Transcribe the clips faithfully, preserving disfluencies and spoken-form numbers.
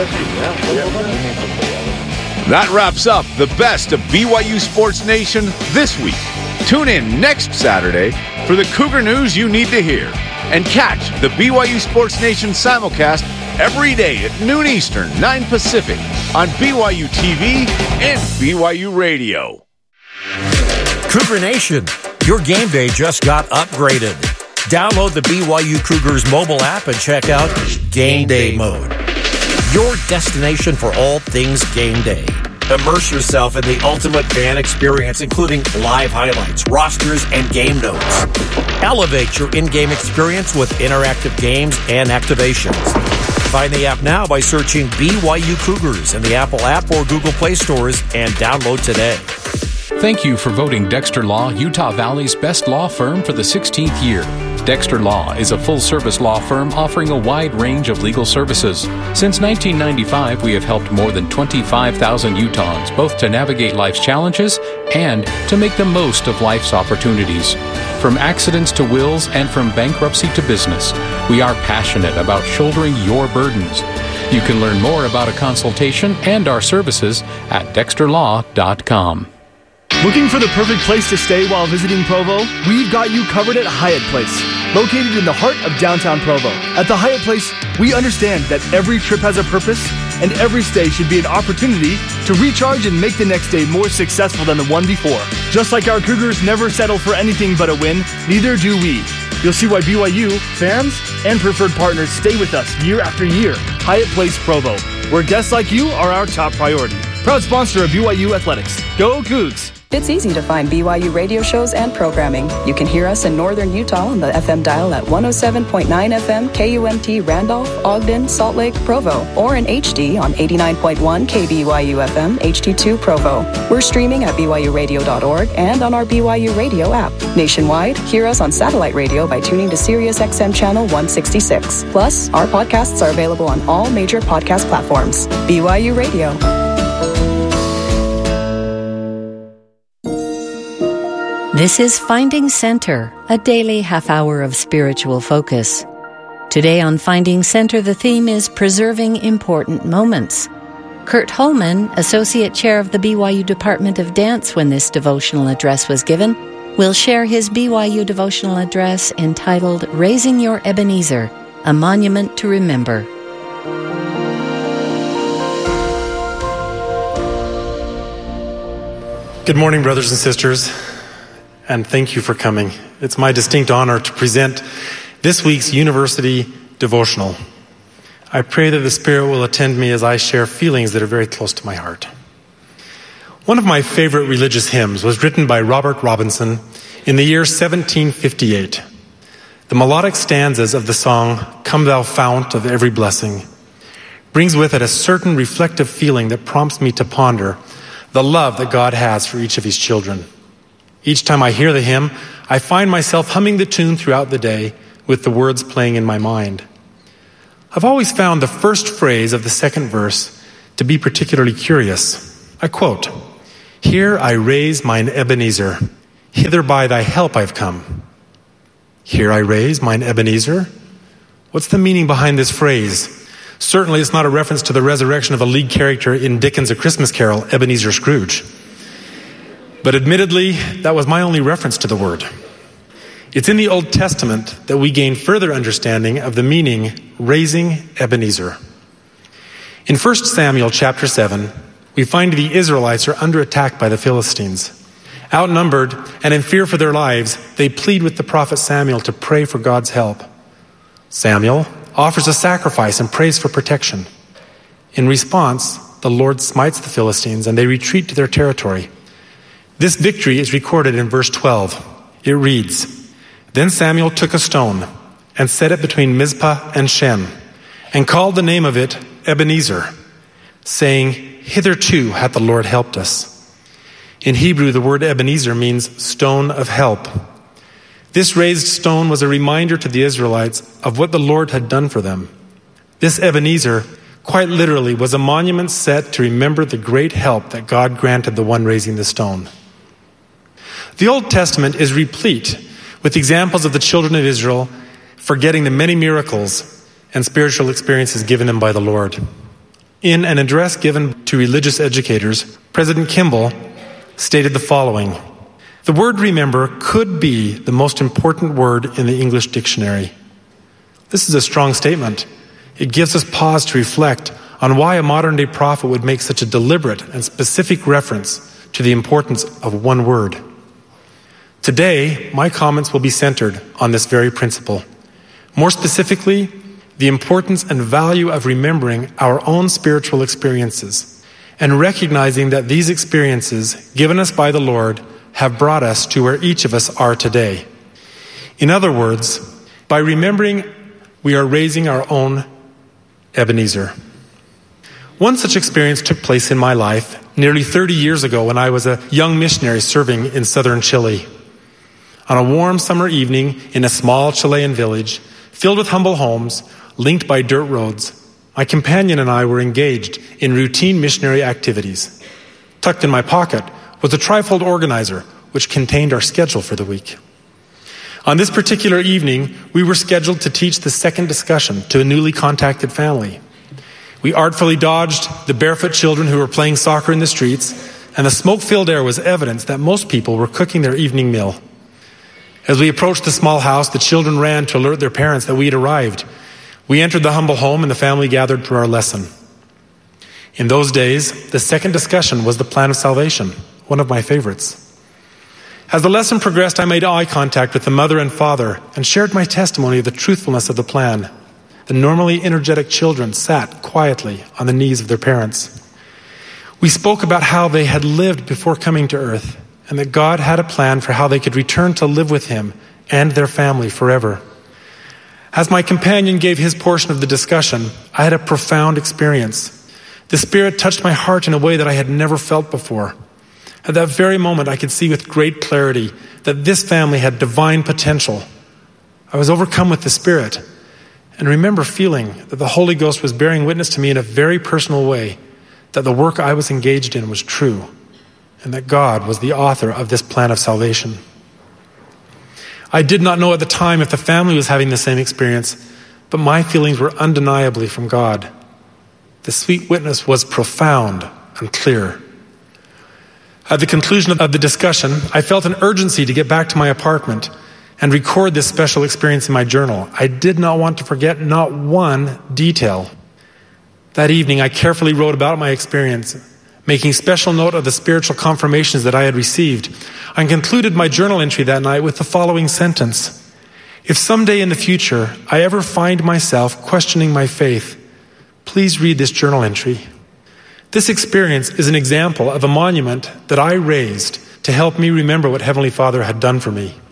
That wraps up the best of B Y U Sports Nation this week. Tune in next Saturday for the Cougar news you need to hear. And catch the B Y U Sports Nation simulcast every day at noon Eastern, nine Pacific on B Y U T V and B Y U Radio. Cougar Nation, your game day just got upgraded. Download the B Y U Cougars mobile app and check out Game Day Mode, your destination for all things game day. Immerse yourself in the ultimate fan experience, including live highlights, rosters, and game notes. Elevate your in-game experience with interactive games and activations. Find the app now by searching B Y U Cougars in the Apple app or Google Play stores and download today. Thank you for voting Dexter Law Utah Valley's best law firm for the sixteenth year. Dexter Law is a full-service law firm offering a wide range of legal services. Since nineteen ninety-five, we have helped more than twenty-five thousand Utahns both to navigate life's challenges and to make the most of life's opportunities. From accidents to wills and from bankruptcy to business, we are passionate about shouldering your burdens. You can learn more about a consultation and our services at dexter law dot com. Looking for the perfect place to stay while visiting Provo? We've got you covered at Hyatt Place, located in the heart of downtown Provo. At the Hyatt Place, we understand that every trip has a purpose, and every stay should be an opportunity to recharge and make the next day more successful than the one before. Just like our Cougars never settle for anything but a win, neither do we. You'll see why B Y U, fans, and preferred partners stay with us year after year. Hyatt Place Provo, where guests like you are our top priority. Proud sponsor of B Y U Athletics. Go Cougs! It's easy to find B Y U radio shows and programming. You can hear us in northern Utah on the F M dial at one oh seven point nine F M K U M T Randolph, Ogden, Salt Lake, Provo, or in H D on eighty-nine point one K B Y U F M H D two Provo. We're streaming at B Y U radio dot org and on our B Y U Radio app. Nationwide, hear us on satellite radio by tuning to Sirius X M channel one sixty-six. Plus, our podcasts are available on all major podcast platforms. B Y U Radio. This is Finding Center, a daily half hour of spiritual focus. Today on Finding Center, the theme is Preserving Important Moments. Kurt Holman, Associate Chair of the B Y U Department of Dance when this devotional address was given, will share his B Y U devotional address entitled Raising Your Ebenezer, a Monument to Remember. Good morning, brothers and sisters. And thank you for coming. It's my distinct honor to present this week's University Devotional. I pray that the Spirit will attend me as I share feelings that are very close to my heart. One of my favorite religious hymns was written by Robert Robinson in the year seventeen fifty-eight. The melodic stanzas of the song, Come Thou Fount of Every Blessing, brings with it a certain reflective feeling that prompts me to ponder the love that God has for each of his children. Each time I hear the hymn, I find myself humming the tune throughout the day with the words playing in my mind. I've always found the first phrase of the second verse to be particularly curious. I quote, Here I raise mine Ebenezer, hither by thy help I've come. Here I raise mine Ebenezer? What's the meaning behind this phrase? Certainly it's not a reference to the resurrection of a lead character in Dickens' A Christmas Carol, Ebenezer Scrooge. But admittedly, that was my only reference to the word. It's in the Old Testament that we gain further understanding of the meaning raising Ebenezer. In First Samuel chapter seven, we find the Israelites are under attack by the Philistines. Outnumbered and in fear for their lives, they plead with the prophet Samuel to pray for God's help. Samuel offers a sacrifice and prays for protection. In response, the Lord smites the Philistines and they retreat to their territory. This victory is recorded in verse twelve. It reads, Then Samuel took a stone and set it between Mizpah and Shem, and called the name of it Ebenezer, saying, Hitherto hath the Lord helped us. In Hebrew, the word Ebenezer means stone of help. This raised stone was a reminder to the Israelites of what the Lord had done for them. This Ebenezer, quite literally, was a monument set to remember the great help that God granted the one raising the stone. The Old Testament is replete with examples of the children of Israel forgetting the many miracles and spiritual experiences given them by the Lord. In an address given to religious educators, President Kimball stated the following: "The word remember could be the most important word in the English dictionary." This is a strong statement. It gives us pause to reflect on why a modern-day prophet would make such a deliberate and specific reference to the importance of one word. Today, my comments will be centered on this very principle. More specifically, the importance and value of remembering our own spiritual experiences and recognizing that these experiences given us by the Lord have brought us to where each of us are today. In other words, by remembering, we are raising our own Ebenezer. One such experience took place in my life nearly thirty years ago when I was a young missionary serving in southern Chile. On a warm summer evening in a small Chilean village filled with humble homes, linked by dirt roads, my companion and I were engaged in routine missionary activities. Tucked in my pocket was a trifold organizer, which contained our schedule for the week. On this particular evening, we were scheduled to teach the second discussion to a newly contacted family. We artfully dodged the barefoot children who were playing soccer in the streets, and the smoke-filled air was evidence that most people were cooking their evening meal. As we approached the small house, the children ran to alert their parents that we had arrived. We entered the humble home and the family gathered for our lesson. In those days, the second discussion was the plan of salvation, one of my favorites. As the lesson progressed, I made eye contact with the mother and father and shared my testimony of the truthfulness of the plan. The normally energetic children sat quietly on the knees of their parents. We spoke about how they had lived before coming to earth and that God had a plan for how they could return to live with Him and their family forever. As my companion gave his portion of the discussion, I had a profound experience. The Spirit touched my heart in a way that I had never felt before. At that very moment, I could see with great clarity that this family had divine potential. I was overcome with the Spirit and remember feeling that the Holy Ghost was bearing witness to me in a very personal way that the work I was engaged in was true and that God was the author of this plan of salvation. I did not know at the time if the family was having the same experience, but my feelings were undeniably from God. The sweet witness was profound and clear. At the conclusion of the discussion, I felt an urgency to get back to my apartment and record this special experience in my journal. I did not want to forget not one detail. That evening, I carefully wrote about my experience, making special note of the spiritual confirmations that I had received. I concluded my journal entry that night with the following sentence: "If someday in the future I ever find myself questioning my faith, please read this journal entry." This experience is an example of a monument that I raised to help me remember what Heavenly Father had done for me.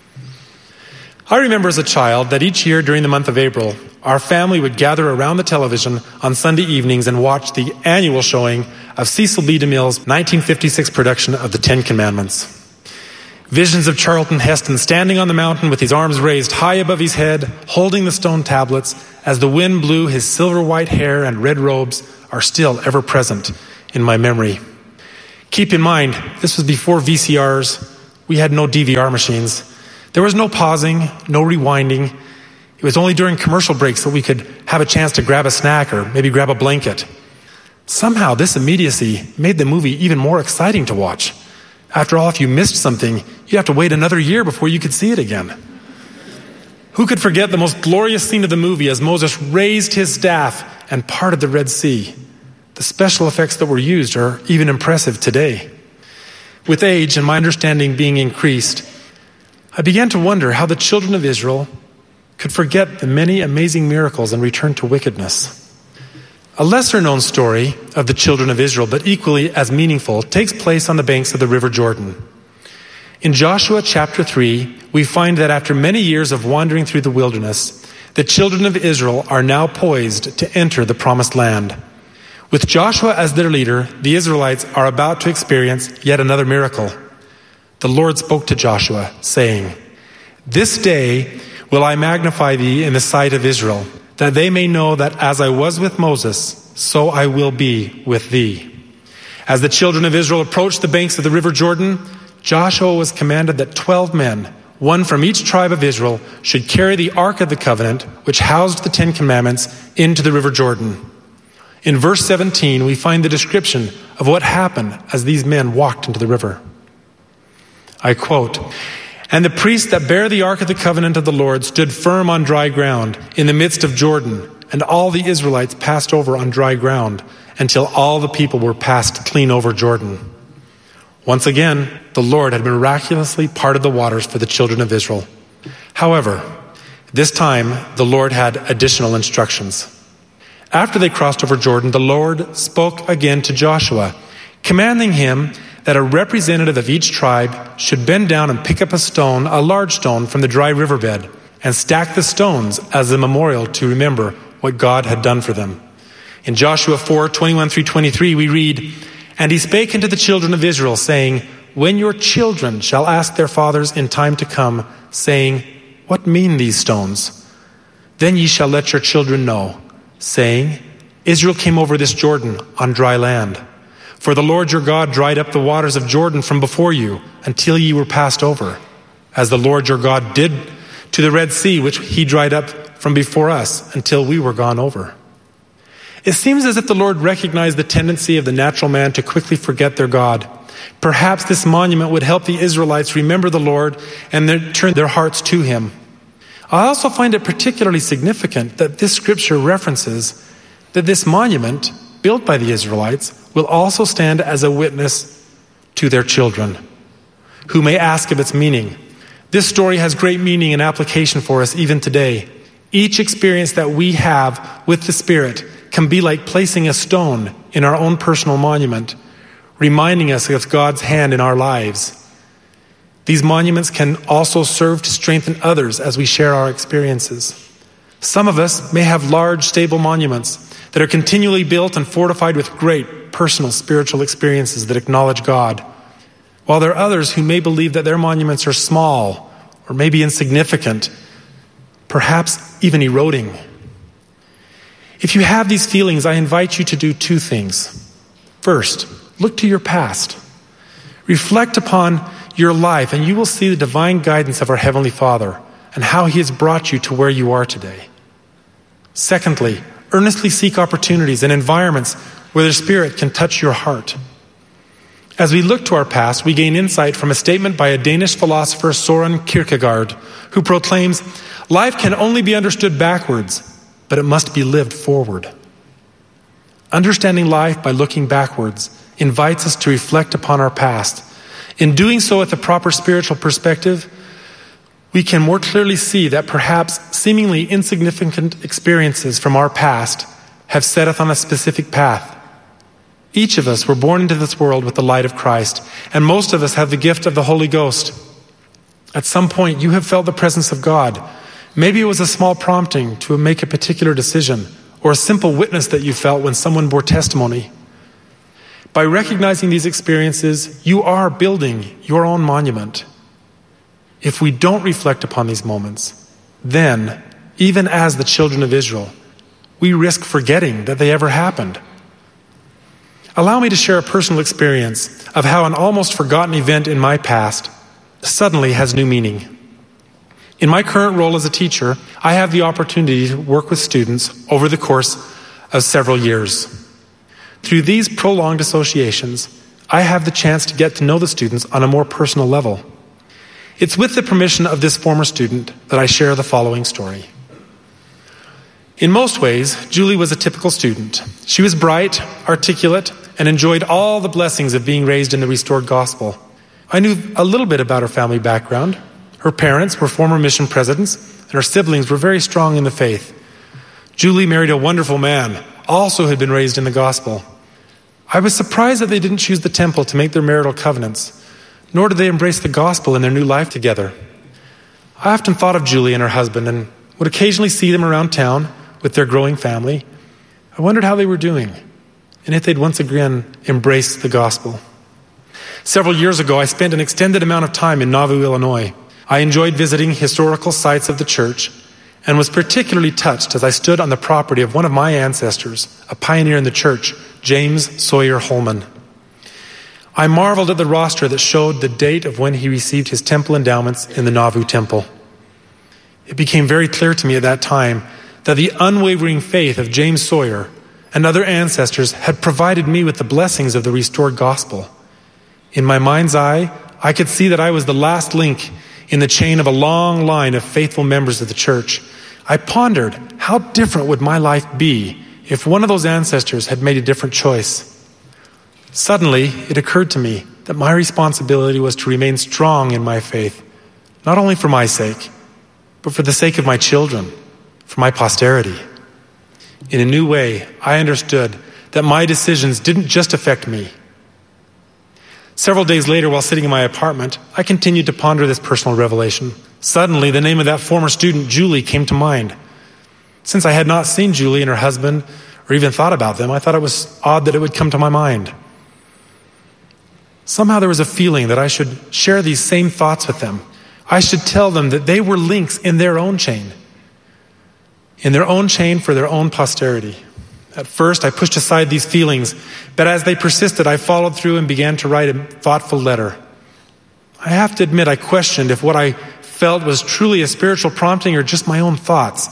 I remember as a child that each year during the month of April, our family would gather around the television on Sunday evenings and watch the annual showing of Cecil B. DeMille's nineteen fifty-six production of the Ten Commandments. Visions of Charlton Heston standing on the mountain with his arms raised high above his head, holding the stone tablets as the wind blew his silver white hair and red robes are still ever present in my memory. Keep in mind, this was before V C Rs. We had no D V R machines. There was no pausing, no rewinding. It was only during commercial breaks that we could have a chance to grab a snack or maybe grab a blanket. Somehow this immediacy made the movie even more exciting to watch. After all, if you missed something, you have to wait another year before you could see it again. Who could forget the most glorious scene of the movie as Moses raised his staff and parted the Red Sea? The special effects that were used are even impressive today. With age and my understanding being increased, I began to wonder how the children of Israel could forget the many amazing miracles and return to wickedness. A lesser-known story of the children of Israel, but equally as meaningful, takes place on the banks of the River Jordan. In Joshua chapter three, we find that after many years of wandering through the wilderness, the children of Israel are now poised to enter the promised land. With Joshua as their leader, the Israelites are about to experience yet another miracle. The Lord spoke to Joshua, saying, "This day will I magnify thee in the sight of Israel, that they may know that as I was with Moses, so I will be with thee." As the children of Israel approached the banks of the River Jordan, Joshua was commanded that twelve men, one from each tribe of Israel, should carry the Ark of the Covenant, which housed the Ten Commandments, into the River Jordan. In verse seventeen, we find the description of what happened as these men walked into the river. I quote, "And the priests that bear the ark of the covenant of the Lord stood firm on dry ground in the midst of Jordan, and all the Israelites passed over on dry ground until all the people were passed clean over Jordan." Once again, the Lord had miraculously parted the waters for the children of Israel. However, this time the Lord had additional instructions. After they crossed over Jordan, the Lord spoke again to Joshua, commanding him that a representative of each tribe should bend down and pick up a stone, a large stone, from the dry riverbed, and stack the stones as a memorial to remember what God had done for them. In Joshua four, twenty-one through twenty-three, we read, "And he spake unto the children of Israel, saying, When your children shall ask their fathers in time to come, saying, What mean these stones? Then ye shall let your children know, saying, Israel came over this Jordan on dry land. For the Lord your God dried up the waters of Jordan from before you until ye were passed over, as the Lord your God did to the Red Sea, which he dried up from before us until we were gone over." It seems as if the Lord recognized the tendency of the natural man to quickly forget their God. Perhaps this monument would help the Israelites remember the Lord and then turn their hearts to him. I also find it particularly significant that this scripture references that this monument, built by the Israelites, will also stand as a witness to their children, who may ask of its meaning. This story has great meaning and application for us even today. Each experience that we have with the Spirit can be like placing a stone in our own personal monument, reminding us of God's hand in our lives. These monuments can also serve to strengthen others as we share our experiences. Some of us may have large, stable monuments that are continually built and fortified with great personal spiritual experiences that acknowledge God, while there are others who may believe that their monuments are small or maybe insignificant, perhaps even eroding. If you have these feelings, I invite you to do two things. First, look to your past. Reflect upon your life, and you will see the divine guidance of our Heavenly Father and how he has brought you to where you are today. Secondly, earnestly seek opportunities and environments where the Spirit can touch your heart. As we look to our past, we gain insight from a statement by a Danish philosopher, Soren Kierkegaard, who proclaims, "Life can only be understood backwards, but it must be lived forward." Understanding life by looking backwards invites us to reflect upon our past. In doing so with a proper spiritual perspective, we can more clearly see that perhaps seemingly insignificant experiences from our past have set us on a specific path. Each of us were born into this world with the light of Christ, and most of us have the gift of the Holy Ghost. At some point, you have felt the presence of God. Maybe it was a small prompting to make a particular decision, or a simple witness that you felt when someone bore testimony. By recognizing these experiences, you are building your own monument. If we don't reflect upon these moments, then, even as the children of Israel, we risk forgetting that they ever happened. Allow me to share a personal experience of how an almost forgotten event in my past suddenly has new meaning. In my current role as a teacher, I have the opportunity to work with students over the course of several years. Through these prolonged associations, I have the chance to get to know the students on a more personal level. It's with the permission of this former student that I share the following story. In most ways, Julie was a typical student. She was bright, articulate, and enjoyed all the blessings of being raised in the restored gospel. I knew a little bit about her family background. Her parents were former mission presidents, and her siblings were very strong in the faith. Julie married a wonderful man, also had been raised in the gospel. I was surprised that they didn't choose the temple to make their marital covenants, nor did they embrace the gospel in their new life together. I often thought of Julie and her husband and would occasionally see them around town with their growing family. I wondered how they were doing and if they'd once again embraced the gospel. Several years ago, I spent an extended amount of time in Nauvoo, Illinois. I enjoyed visiting historical sites of the church and was particularly touched as I stood on the property of one of my ancestors, a pioneer in the church, James Sawyer Holman. I marveled at the roster that showed the date of when he received his temple endowments in the Nauvoo Temple. It became very clear to me at that time that the unwavering faith of James Sawyer and other ancestors had provided me with the blessings of the restored gospel. In my mind's eye, I could see that I was the last link in the chain of a long line of faithful members of the church. I pondered, how different would my life be if one of those ancestors had made a different choice? Suddenly, it occurred to me that my responsibility was to remain strong in my faith, not only for my sake, but for the sake of my children, for my posterity. In a new way, I understood that my decisions didn't just affect me. Several days later, while sitting in my apartment, I continued to ponder this personal revelation. Suddenly, the name of that former student, Julie, came to mind. Since I had not seen Julie and her husband, or even thought about them, I thought it was odd that it would come to my mind. Somehow there was a feeling that I should share these same thoughts with them. I should tell them that they were links in their own chain, in their own chain for their own posterity. At first, I pushed aside these feelings, but as they persisted, I followed through and began to write a thoughtful letter. I have to admit, I questioned if what I felt was truly a spiritual prompting or just my own thoughts.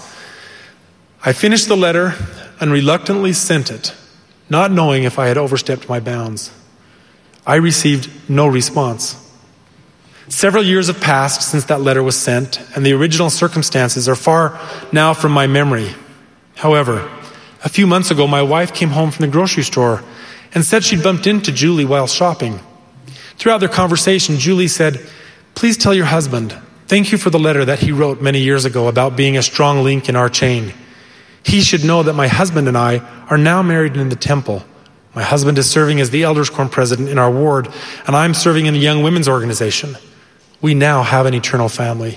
I finished the letter and reluctantly sent it, not knowing if I had overstepped my bounds. I received no response. Several years have passed since that letter was sent, and the original circumstances are far now from my memory. However, a few months ago, my wife came home from the grocery store and said she'd bumped into Julie while shopping. Throughout their conversation, Julie said, "Please tell your husband, thank you for the letter that he wrote many years ago about being a strong link in our chain. He should know that my husband and I are now married in the temple. My husband is serving as the elders' quorum president in our ward, and I'm serving in the young women's organization. We now have an eternal family."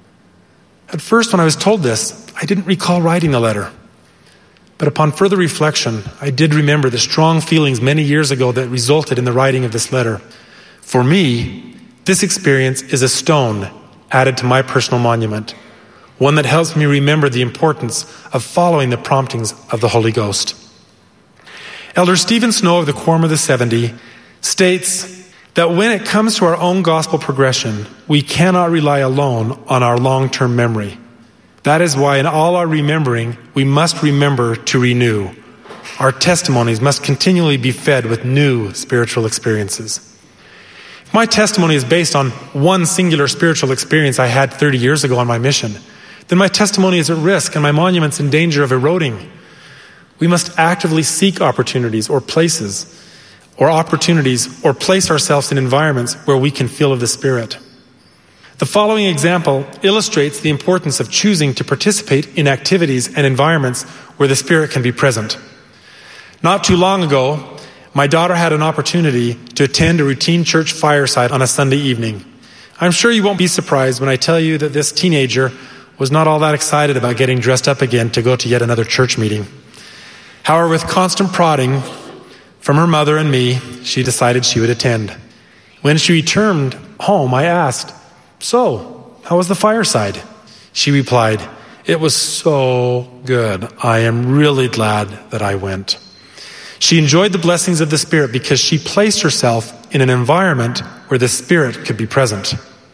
At first, when I was told this, I didn't recall writing the letter. But upon further reflection, I did remember the strong feelings many years ago that resulted in the writing of this letter. For me, this experience is a stone added to my personal monument, one that helps me remember the importance of following the promptings of the Holy Ghost. Elder Stephen Snow of the Quorum of the Seventy states that when it comes to our own gospel progression, we cannot rely alone on our long-term memory. That is why in all our remembering, we must remember to renew. Our testimonies must continually be fed with new spiritual experiences. If my testimony is based on one singular spiritual experience I had thirty years ago on my mission, then my testimony is at risk and my monument's in danger of eroding. We must actively seek opportunities or places or opportunities or place ourselves in environments where we can feel of the Spirit. The following example illustrates the importance of choosing to participate in activities and environments where the Spirit can be present. Not too long ago, my daughter had an opportunity to attend a routine church fireside on a Sunday evening. I'm sure you won't be surprised when I tell you that this teenager was not all that excited about getting dressed up again to go to yet another church meeting. However, with constant prodding from her mother and me, she decided she would attend. When she returned home, I asked, "So, how was the fireside?" She replied, "It was so good. I am really glad that I went." She enjoyed the blessings of the Spirit because she placed herself in an environment where the Spirit could be present.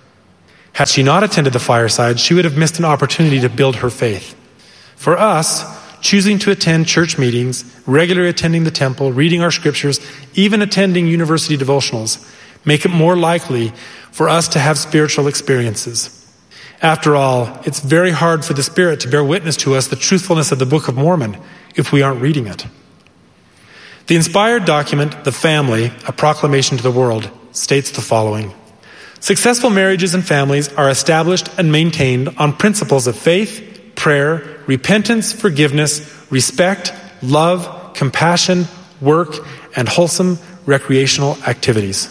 Had she not attended the fireside, she would have missed an opportunity to build her faith. For us, choosing to attend church meetings, regularly attending the temple, reading our scriptures, even attending university devotionals, make it more likely for us to have spiritual experiences. After all, it's very hard for the Spirit to bear witness to us the truthfulness of the Book of Mormon if we aren't reading it. The inspired document, The Family, A Proclamation to the World, states the following. Successful marriages and families are established and maintained on principles of faith, prayer, repentance, forgiveness, respect, love, compassion, work, and wholesome recreational activities.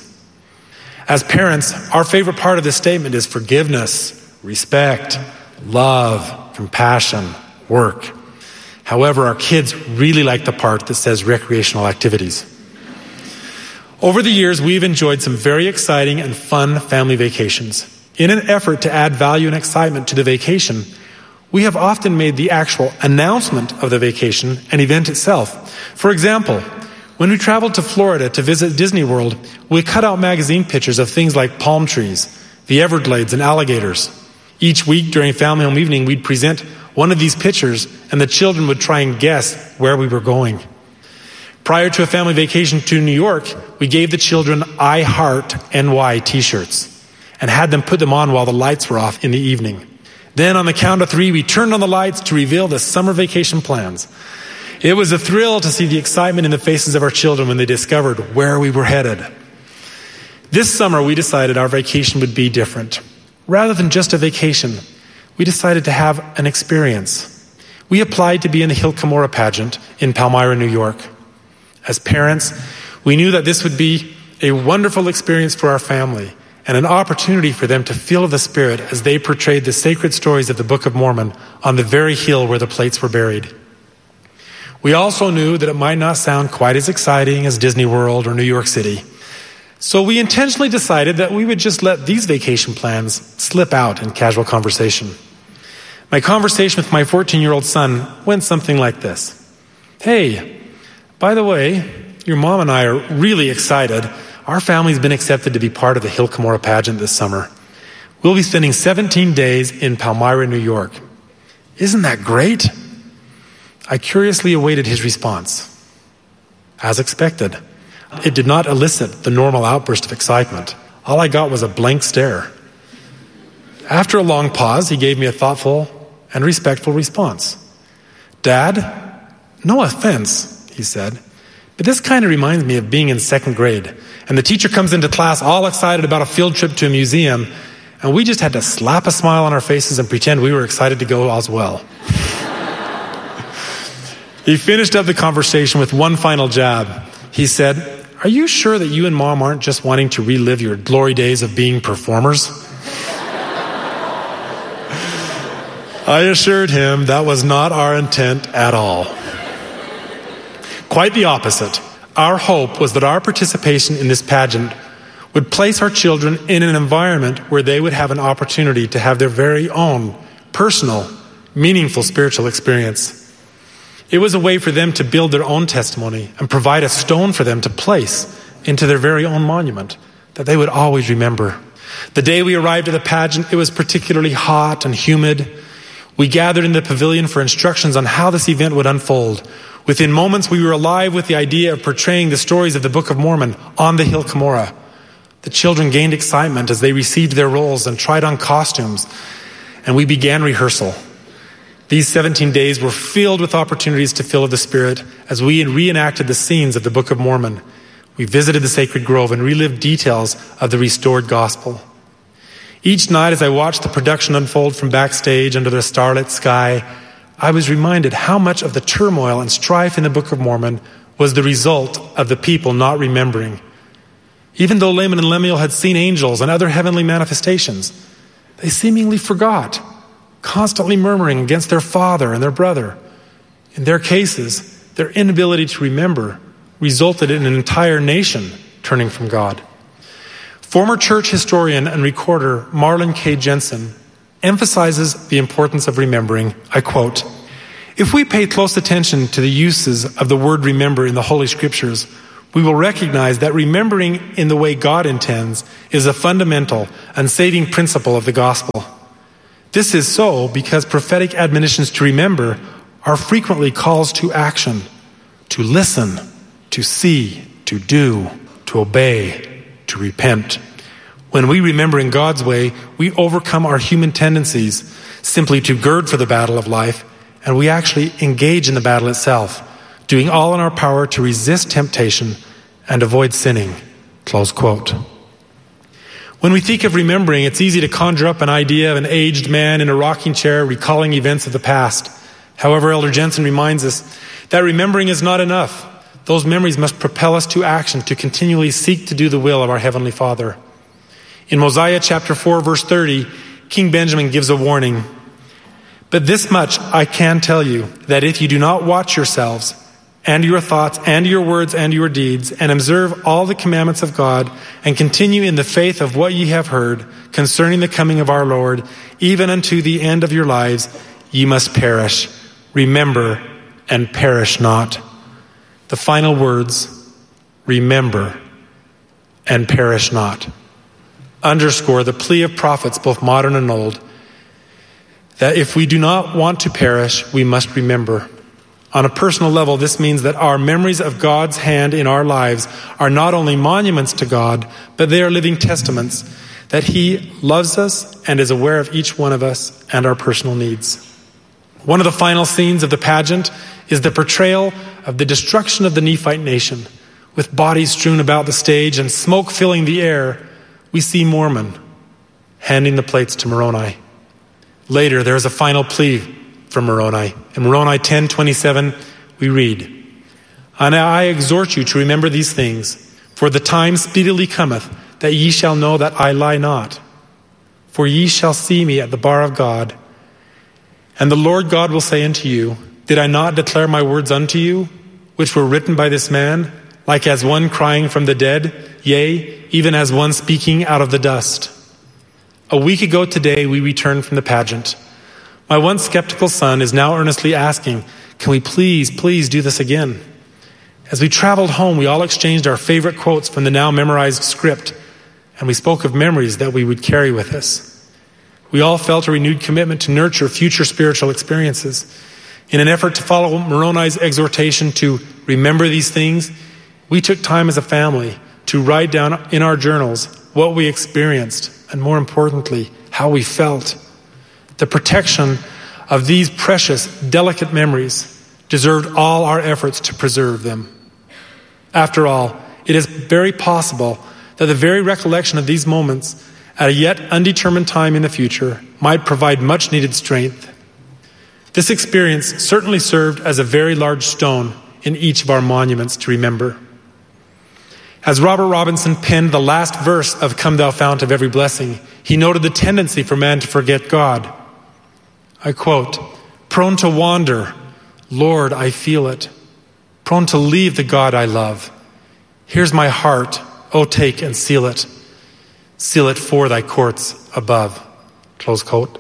As parents, our favorite part of this statement is forgiveness, respect, love, compassion, work. However, our kids really like the part that says recreational activities. Over the years, we've enjoyed some very exciting and fun family vacations. In an effort to add value and excitement to the vacation, we have often made the actual announcement of the vacation an event itself. For example, when we traveled to Florida to visit Disney World, we cut out magazine pictures of things like palm trees, the Everglades, and alligators. Each week during family home evening, we'd present one of these pictures, and the children would try and guess where we were going. Prior to a family vacation to New York, we gave the children I Heart N Y t-shirts and had them put them on while the lights were off in the evening. Then on the count of three, we turned on the lights to reveal the summer vacation plans. It was a thrill to see the excitement in the faces of our children when they discovered where we were headed. This summer, we decided our vacation would be different. Rather than just a vacation, we decided to have an experience. We applied to be in the Hill Cumorah pageant in Palmyra, New York. As parents, we knew that this would be a wonderful experience for our family and an opportunity for them to feel the Spirit as they portrayed the sacred stories of the Book of Mormon on the very hill where the plates were buried. We also knew that it might not sound quite as exciting as Disney World or New York City. So we intentionally decided that we would just let these vacation plans slip out in casual conversation. My conversation with my fourteen-year-old son went something like this. Hey, by the way, your mom and I are really excited. Our family's been accepted to be part of the Hill Cumorah pageant this summer. We'll be spending seventeen days in Palmyra, New York. Isn't that great? I curiously awaited his response. As expected, it did not elicit the normal outburst of excitement. All I got was a blank stare. After a long pause, he gave me a thoughtful and respectful response. Dad, no offense, he said, but this kind of reminds me of being in second grade, and the teacher comes into class all excited about a field trip to a museum, and we just had to slap a smile on our faces and pretend we were excited to go as well. He finished up the conversation with one final jab. He said, are you sure that you and Mom aren't just wanting to relive your glory days of being performers? I assured him that was not our intent at all. Quite the opposite. Our hope was that our participation in this pageant would place our children in an environment where they would have an opportunity to have their very own personal, meaningful spiritual experience. It was a way for them to build their own testimony and provide a stone for them to place into their very own monument that they would always remember. The day we arrived at the pageant, it was particularly hot and humid. We gathered in the pavilion for instructions on how this event would unfold. Within moments, we were alive with the idea of portraying the stories of the Book of Mormon on the Hill Cumorah. The children gained excitement as they received their roles and tried on costumes, and we began rehearsal. These seventeen days were filled with opportunities to fill of the Spirit as we reenacted the scenes of the Book of Mormon. We visited the sacred grove and relived details of the restored gospel. Each night as I watched the production unfold from backstage under the starlit sky, I was reminded how much of the turmoil and strife in the Book of Mormon was the result of the people not remembering. Even though Laman and Lemuel had seen angels and other heavenly manifestations, they seemingly forgot, constantly murmuring against their father and their brother. In their cases, their inability to remember resulted in an entire nation turning from God. Former church historian and recorder Marlon K. Jensen emphasizes the importance of remembering. I quote, "If we pay close attention to the uses of the word remember in the Holy Scriptures, we will recognize that remembering in the way God intends is a fundamental and saving principle of the gospel. This is so because prophetic admonitions to remember are frequently calls to action, to listen, to see, to do, to obey, to repent. When we remember in God's way, we overcome our human tendencies simply to gird for the battle of life, and we actually engage in the battle itself, doing all in our power to resist temptation and avoid sinning." Close quote. When we think of remembering, it's easy to conjure up an idea of an aged man in a rocking chair recalling events of the past. However, Elder Jensen reminds us that remembering is not enough. Those memories must propel us to action to continually seek to do the will of our Heavenly Father. In Mosiah chapter four, verse thirty, King Benjamin gives a warning. "But this much I can tell you, that if you do not watch yourselves and your thoughts and your words and your deeds, and observe all the commandments of God, and continue in the faith of what ye have heard concerning the coming of our Lord, even unto the end of your lives, ye must perish. Remember and perish not." The final words, remember and perish not, underscore the plea of prophets, both modern and old, that if we do not want to perish, we must remember. On a personal level, this means that our memories of God's hand in our lives are not only monuments to God, but they are living testaments that He loves us and is aware of each one of us and our personal needs. One of the final scenes of the pageant is the portrayal of the destruction of the Nephite nation. With bodies strewn about the stage and smoke filling the air, we see Mormon handing the plates to Moroni. Later, there is a final plea from Moroni. In Moroni ten twenty-seven, we read, "And I exhort you to remember these things, for the time speedily cometh, that ye shall know that I lie not. For ye shall see me at the bar of God. And the Lord God will say unto you, Did I not declare my words unto you, which were written by this man, like as one crying from the dead, yea, even as one speaking out of the dust?" A week ago today, we returned from the pageant. My once skeptical son is now earnestly asking, "Can we please, please do this again?" As we traveled home, we all exchanged our favorite quotes from the now memorized script, and we spoke of memories that we would carry with us. We all felt a renewed commitment to nurture future spiritual experiences. In an effort to follow Moroni's exhortation to remember these things, we took time as a family to write down in our journals what we experienced, and more importantly, how we felt. The protection of these precious, delicate memories deserved all our efforts to preserve them. After all, it is very possible that the very recollection of these moments at a yet undetermined time in the future might provide much needed strength. This experience certainly served as a very large stone in each of our monuments to remember. As Robert Robinson penned the last verse of "Come Thou Fount of Every Blessing," he noted the tendency for man to forget God. I quote, "Prone to wander, Lord, I feel it. Prone to leave the God I love. Here's my heart, oh take and seal it. Seal it for thy courts above." Close quote.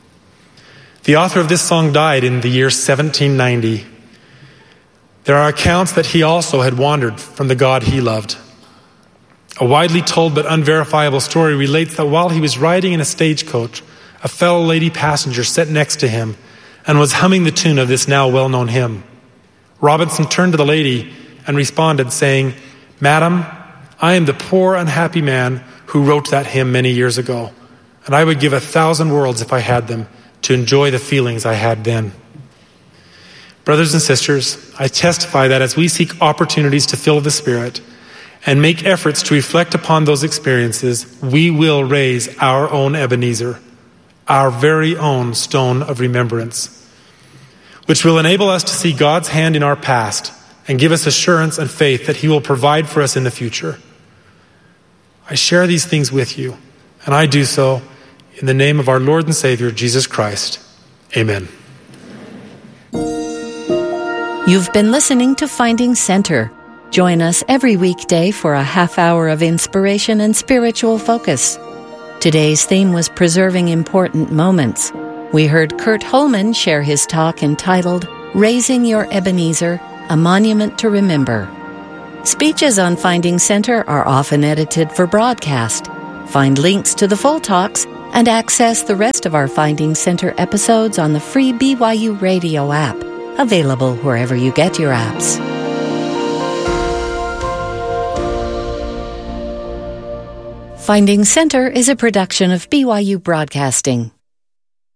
The author of this song died in the year seventeen ninety. There are accounts that he also had wandered from the God he loved. A widely told but unverifiable story relates that while he was riding in a stagecoach, a fellow lady passenger sat next to him and was humming the tune of this now well-known hymn. Robinson turned to the lady and responded, saying, "Madam, I am the poor, unhappy man who wrote that hymn many years ago, and I would give a thousand worlds if I had them to enjoy the feelings I had then." Brothers and sisters, I testify that as we seek opportunities to fill the Spirit and make efforts to reflect upon those experiences, we will raise our own Ebenezer, our very own stone of remembrance, which will enable us to see God's hand in our past and give us assurance and faith that He will provide for us in the future. I share these things with you, and I do so in the name of our Lord and Savior, Jesus Christ. Amen. You've been listening to Finding Center. Join us every weekday for a half hour of inspiration and spiritual focus. Today's theme was Preserving Important Moments. We heard Kurt Holman share his talk entitled Raising Your Ebenezer, A Monument to Remember. Speeches on Finding Center are often edited for broadcast. Find links to the full talks and access the rest of our Finding Center episodes on the free B Y U Radio app, available wherever you get your apps. Finding Center is a production of B Y U Broadcasting.